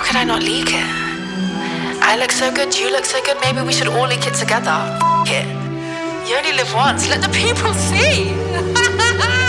could I not leak it? I look so good, you look so good, maybe we should all leak it together. F it. You only live once, let the people see.